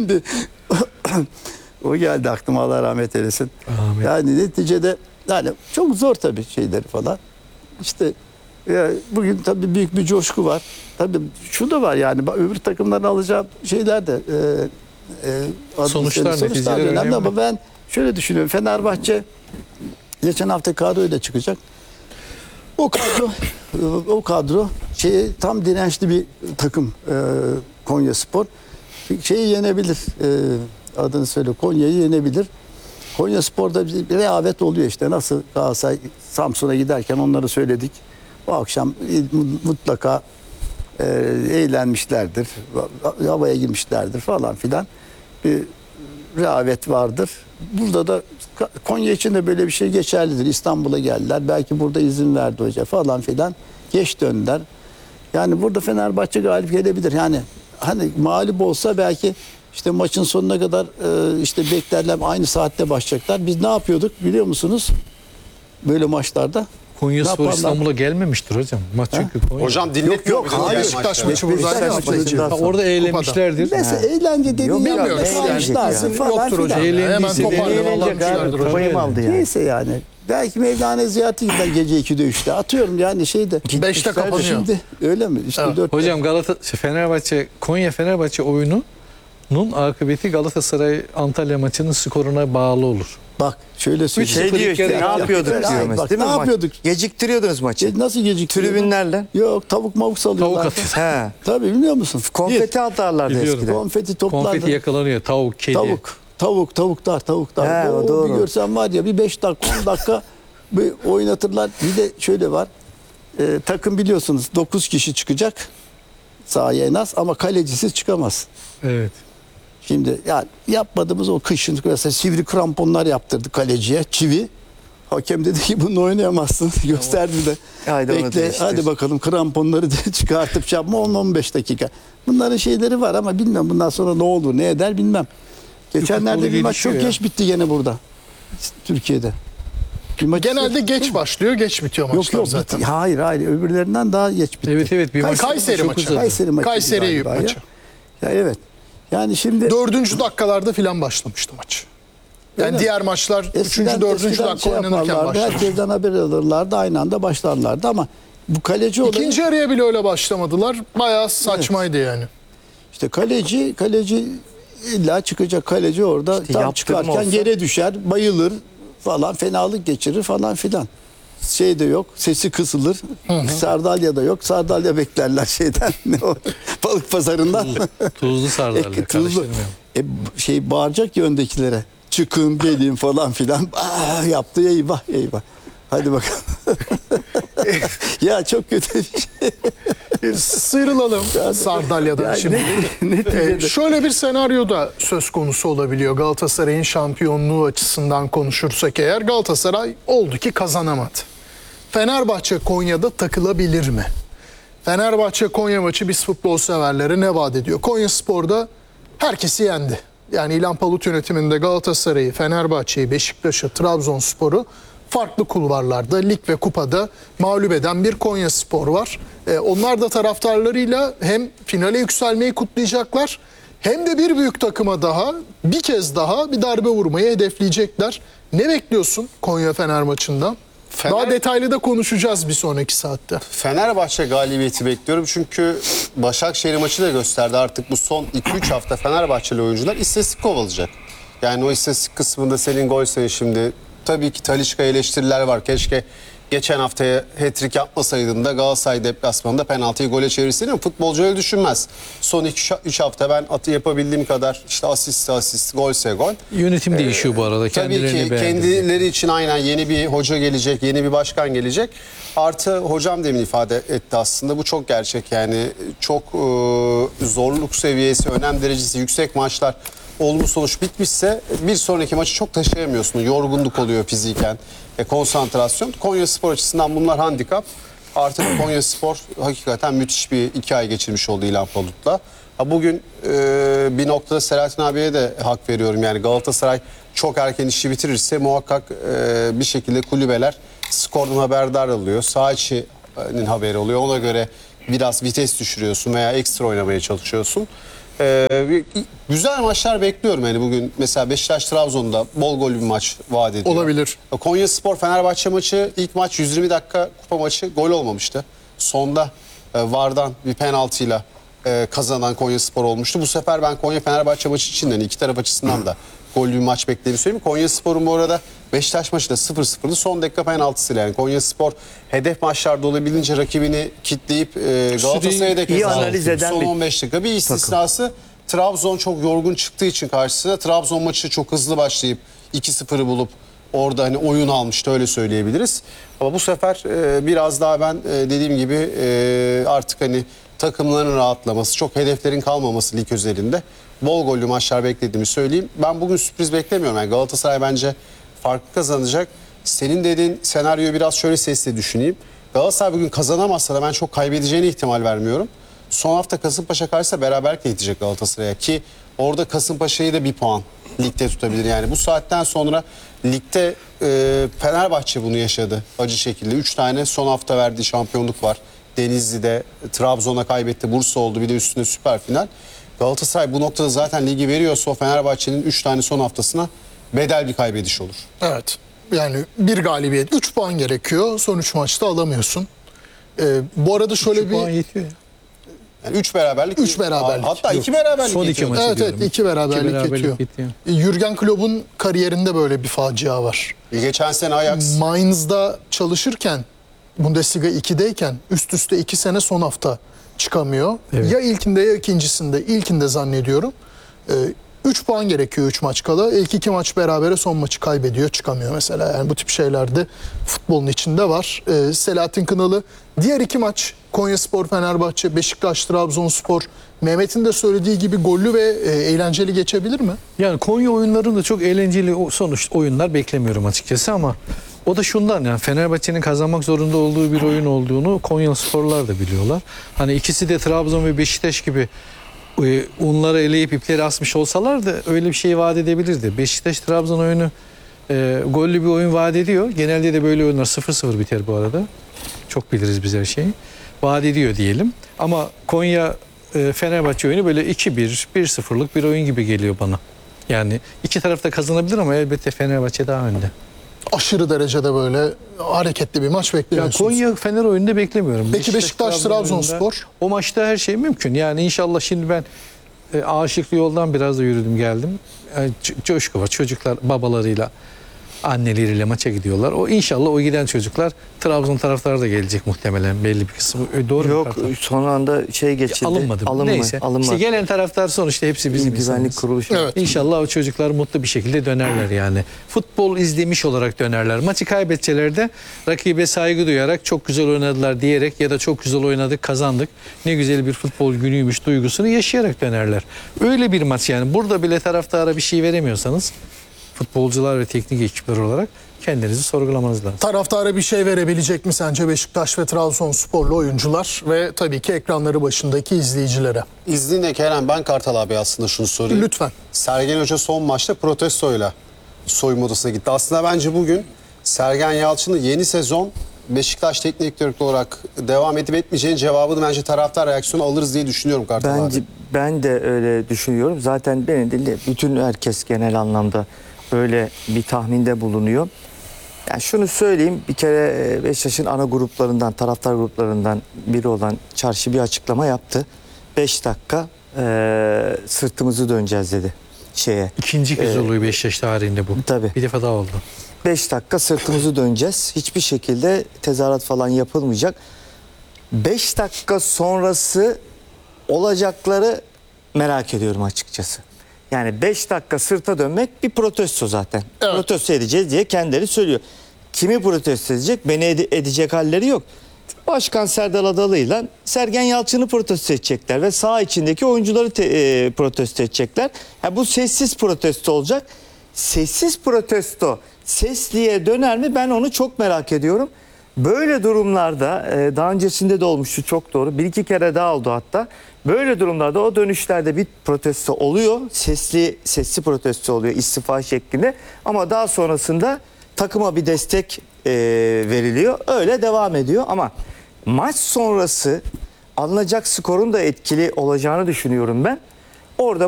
Şimdi o geldi aklıma, Allah rahmet eylesin. Amin. Yani neticede yani çok zor tabii şeyleri falan. İşte bugün tabii büyük bir coşku var. Tabii şu da var yani öbür takımların alacağı şeyler de Sonuçlar, neticeler önemli. önemli. Ama ben şöyle düşünüyorum. Fenerbahçe geçen hafta kadroyla çıkacak. O kadro tam dirençli bir takım, Konyaspor. Şeyi yenebilir. Adını söyle, Konya'yı yenebilir. Konyaspor'da bir rehavet oluyor işte. Nasıl Galatasaray Samsun'a giderken onları söyledik. Bu akşam mutlaka eğlenmişlerdir. Havaya girmişlerdir falan filan. Bir rehavet vardır. Burada da Konya için de böyle bir şey geçerlidir. İstanbul'a geldiler. Belki burada izin verdi hoca falan filan. Geç döndüler. Yani burada Fenerbahçe galip gelebilir. Yani hani mağlup olsa belki işte maçın sonuna kadar işte beklerler, aynı saatte başlayacaklar. Biz ne yapıyorduk biliyor musunuz? Böyle maçlarda. Konyaspor İstanbul'a gelmemiştir hocam. Maç çünkü Konya. Hocam dinletmiyor Yok, muydunuz hayır. diğer Beşiktaş maçları? maçı burada. Ha, orada eğlenmişlerdir. Mesela eğlence dediğin bilmiyorum. kalmışlarsın falan Yoktur hocam. filan. Hemen Eğlendiyse toparlanmışlardır hocam. Kafayı mı aldı yani? Neyse yani. Belki Mevlana ziyareti gider gece 2'de 3'te. Atıyorum yani şeyde. 5'te kapanıyor. Şimdi öyle mi? İşte Evet. 4'te. Hocam Fenerbahçe Konya Fenerbahçe oyununun akıbeti Galatasaray Antalya maçının skoruna bağlı olur. Bak şöyle söyleyeyim. Şey diyor işte, ne yapıyorduk diyor Hayır, mesela. bak, Değil mi? ne yapıyorduk? Geciktiriyordunuz maçı. Nasıl geciktiriyor? Tribünlerle. Yok, tavuk mavuk salıyorlar. Tavuk atıyor. He. Tabii, biliyor musun? Konfeti atarlardı Biliyorum. eskiden. Konfeti toplardı. Konfeti yakalanıyor. Tavuk, kedi. Tavuklar. He, o doğru. Bir görsen var ya, bir 5 dakika 10 dakika bir oynatırlar. Bir de şöyle var. Takım biliyorsunuz 9 kişi çıkacak sahaya en az, ama kalecisiz çıkamaz. Evet. Şimdi yani yapmadığımız o kışın mesela sivri kramponlar yaptırdı kaleciye, çivi. Hakem dedi ki bunu oynayamazsın. Gösterdi de. Haydi onu Bekle, değiştir. hadi bakalım kramponları da çıkartıp yapma, 10-15 dakika. Bunların şeyleri var ama bilmem bundan sonra ne olur ne eder bilmem. Geçenlerde futbolu bir maç çok gelişiyor ya. geç bitti gene burada. Türkiye'de. Bir maç Genelde geç başlıyor, geç bitiyor maçlar yok zaten. hayır öbürlerinden daha geç bitti. Evet bir maç. Kayseri çok maçı. uzadı. Kayseri maçı. Kayseri galiba maçı. Ya evet. Yani şimdi 4. dakikalarda filan başlamıştı maç. Yani Öyle mi? diğer maçlar 3. eskiden 4. dakika şey oynanırken yaparlardı, başlamıştı. herkesten haber alırlardı, aynı anda başlarlardı ama bu kaleci olayı, İkinci yarıya bile öyle başlamadılar. Bayağı saçmaydı yani. işte kaleci illa çıkacak, kaleci orada İşte tam yaptırım çıkarken olsa- yere düşer, bayılır falan, fenalık geçirir falan filan. Şey de yok, sesi kısılır. Sardalya da yok. Sardalya beklerler şeyden. Ne o? Balık pazarından. Tuzlu sardalya. Tuzlu. Karıştırmayalım. Bağıracak ya öndekilere. Çıkın gelin falan filan. Yaptı, eyvah. Hadi bakalım. Ya çok kötü bir şey. Sıyrılalım Sardalya'dan Yani şimdi. neticede. Şöyle bir senaryo da söz konusu olabiliyor. Galatasaray'ın şampiyonluğu açısından konuşursak eğer, Galatasaray oldu ki kazanamadı. Fenerbahçe Konya'da takılabilir mi? Fenerbahçe Konya maçı biz futbol severlere ne vaat ediyor? Konyaspor'da herkesi yendi. Yani İlhan Palut yönetiminde Galatasaray'ı, Fenerbahçe'yi, Beşiktaş'ı, Trabzonspor'u farklı kulvarlarda, lig ve kupada mağlup eden bir Konyaspor var. Onlar da taraftarlarıyla hem finale yükselmeyi kutlayacaklar, hem de bir büyük takıma daha, bir kez daha bir darbe vurmayı hedefleyecekler. Ne bekliyorsun Konya-Fener maçından? Daha detaylı da konuşacağız bir sonraki saatte. Fenerbahçe galibiyeti bekliyorum çünkü Başakşehir maçı da gösterdi, artık bu son 2-3 hafta Fenerbahçeli oyuncular istatistik kovalayacak. Yani o istatistik kısmında senin gol sayın şimdi, tabii ki Talisca eleştiriler var. Keşke geçen haftaya hat-trick yapmasaydın da Galatasaray deplasmanında penaltıyı gole çevirseydin, ama futbolcu öyle düşünmez. Son 3 hafta ben yapabildiğim kadar işte asist, golse gol. Yönetim değişiyor bu arada. Tabii Kendilerini ki beğendirdi. kendileri için aynen yeni bir hoca gelecek, yeni bir başkan gelecek. Artı hocam demin ifade etti aslında, bu çok gerçek yani, çok zorluk seviyesi, önem derecesi yüksek maçlar olumlu sonuç bitmişse bir sonraki maçı çok taşıyamıyorsun. Yorgunluk oluyor fiziken, konsantrasyon. Konyaspor açısından bunlar handikap. Artık Konyaspor hakikaten müthiş bir 2 ay geçirmiş oldu İlhan Palut'la. Bugün bir noktada Selahattin abiye de hak veriyorum. Yani Galatasaray çok erken işi bitirirse muhakkak bir şekilde kulübeler skordan haberdar oluyor. Saha içinin haberi oluyor. Ona göre biraz vites düşürüyorsun veya ekstra oynamaya çalışıyorsun. Güzel maçlar bekliyorum yani bugün. Mesela Beşiktaş-Trabzon'da bol gol bir maç vaat ediyor. Olabilir. Konyaspor-Fenerbahçe maçı ilk maç 120 dakika kupa maçı gol olmamıştı. Sonda VAR'dan bir penaltıyla kazanan Konyaspor olmuştu. Bu sefer ben Konya-Fenerbahçe maçı için de iki taraf açısından da gollü bir maç beklediğimi söyleyeyim. Konyaspor'un bu arada Beşiktaş maçı da 0-0'dı. Son dakika penaltısıyla yani Konyaspor hedef maçlarda olabildiğince rakibini kitleyip Galatasaray'a da iyi keza analiz eden son bir 15 dakika. Bir istisnası Trabzon çok yorgun çıktığı için karşısına Trabzon maçı çok hızlı başlayıp 2-0'ı bulup orada hani oyun almıştı öyle söyleyebiliriz. Ama bu sefer biraz daha ben dediğim gibi artık hani takımların rahatlaması, çok hedeflerin kalmaması lig özelinde bol gollü maçlar beklediğimi söyleyeyim. Ben bugün sürpriz beklemiyorum. Yani Galatasaray bence farklı kazanacak. Senin dediğin senaryoyu biraz şöyle sesle düşüneyim. Galatasaray bugün kazanamazsa da ben çok kaybedeceğine ihtimal vermiyorum. Son hafta Kasımpaşa karşısında beraberlikle gidecek Galatasaray'a ki orada Kasımpaşa'yı da bir puan ligde tutabilir. Yani bu saatten sonra ligde Fenerbahçe bunu yaşadı acı şekilde. 3 tane son hafta verdiği şampiyonluk var. Denizli'de Trabzon'a kaybetti, Bursa oldu, bir de üstüne süper final. Galatasaray bu noktada zaten ligi veriyorsa o Fenerbahçe'nin 3 tane son haftasına bedel bir kaybediş olur. Evet. Yani bir galibiyet, 3 puan gerekiyor. Son 3 maçta alamıyorsun. Bu arada şöyle Şu puan bir... yetiyor ya. Yani 3 beraberlik. 3 beraberlik. Hatta 2 beraberlik. Son iki yetiyor. maçı Evet diyorum. evet 2 beraberlik beraberlik yetiyor. yetiyor. Jürgen Klopp'un kariyerinde böyle bir facia var. Geçen sene Ajax Mainz'da çalışırken Bundesliga 2'deyken üst üste 2 sene son hafta çıkamıyor. Evet. Ya ilkinde ya ikincisinde. İlkinde zannediyorum. 3 puan gerekiyor 3 maç kala. İlk 2 maç berabere son maçı kaybediyor çıkamıyor mesela. Yani bu tip şeyler de futbolun içinde var. Selahattin Kınalı diğer 2 maç Konyaspor, Fenerbahçe, Beşiktaş, Trabzonspor. Mehmet'in de söylediği gibi gollü ve eğlenceli geçebilir mi? Yani Konya oyunlarında çok eğlenceli sonuç oyunlar beklemiyorum açıkçası ama o da şundan yani Fenerbahçe'nin kazanmak zorunda olduğu bir oyun olduğunu Konyasporlar da biliyorlar. Hani ikisi de Trabzon ve Beşiktaş gibi unları eleyip ipleri asmış olsalar da öyle bir şey vaat edebilirdi. Beşiktaş-Trabzon oyunu gollü bir oyun vaat ediyor. Genelde de böyle oyunlar 0-0 biter bu arada. Çok biliriz biz her şeyi. Vaat ediyor diyelim. Ama Konya Fenerbahçe oyunu böyle 2-1, 1-0'lık bir oyun gibi geliyor bana. Yani iki taraf da kazanabilir ama elbette Fenerbahçe daha önde. Aşırı derecede böyle hareketli bir maç Ya beklemiyorsunuz. Konya Fener oyununda beklemiyorum. Peki Beşiktaş, Trabzonspor? oyununda o maçta her şey mümkün. Yani inşallah şimdi ben Aşıklı yoldan biraz da yürüdüm geldim. Coşku var. Çocuklar babalarıyla anneleriyle maça gidiyorlar. O inşallah o giden çocuklar Trabzon taraftarı da gelecek muhtemelen belli bir kısmı. Doğru mu? Yok son anda şey geçildi. Alınmadı. Neyse. İşte gelen taraftar sonuçta hepsi bizim Güvenlik insanımız. kuruluşu. Evet. İnşallah o çocuklar mutlu bir şekilde dönerler yani. Futbol izlemiş olarak dönerler. Maçı kaybetseler de rakibe saygı duyarak çok güzel oynadılar diyerek ya da çok güzel oynadık kazandık. Ne güzel bir futbol günüymüş duygusunu yaşayarak dönerler. Öyle bir maç yani. Burada bile taraftara bir şey veremiyorsanız futbolcular ve teknik ekipler olarak kendinizi sorgulamanız lazım. Taraftara bir şey verebilecek mi sence Beşiktaş ve Trabzonsporlu oyuncular ve tabii ki ekranları başındaki izleyicilere? İzninle Kerem ben Kartal abi aslında şunu sorayım. Lütfen. Sergen Hoca son maçta protestoyla soyunma odasına gitti. Aslında bence bugün Sergen Yalçın'ın yeni sezon Beşiktaş teknik direktör olarak devam edip etmeyeceğinin cevabını bence taraftar reaksiyonu alırız diye düşünüyorum Kartal Bence abi. ben de öyle düşünüyorum. Zaten beni de bütün herkes genel anlamda öyle bir tahminde bulunuyor. Yani şunu söyleyeyim, bir kere Beşiktaş'ın ana gruplarından, taraftar gruplarından biri olan Çarşı bir açıklama yaptı. 5 dakika sırtımızı döneceğiz dedi şeye. İkinci kez oluyor Beşiktaş tarihinde bu. Tabii. Bir defa daha oldu. 5 dakika sırtımızı döneceğiz. Hiçbir şekilde tezahürat falan yapılmayacak. 5 dakika sonrası olacakları merak ediyorum açıkçası. Yani 5 dakika sırta dönmek bir protesto zaten. Evet. Protesto edeceğiz diye kendileri söylüyor. Kimi protesto edecek? Beni edecek halleri yok. Başkan Serdar Adalı'yla Sergen Yalçın'ı protesto edecekler ve saha içindeki oyuncuları protesto edecekler. Bu sessiz protesto olacak. Sessiz protesto sesliye döner mi? Ben onu çok merak ediyorum. Böyle durumlarda daha öncesinde de olmuştu, çok doğru. 1-2 kere daha oldu hatta. Böyle durumlarda o dönüşlerde bir protesto oluyor. Sesli protesto oluyor istifa şeklinde. Ama daha sonrasında takıma bir destek veriliyor. Öyle devam ediyor ama maç sonrası alınacak skorun da etkili olacağını düşünüyorum ben. Orada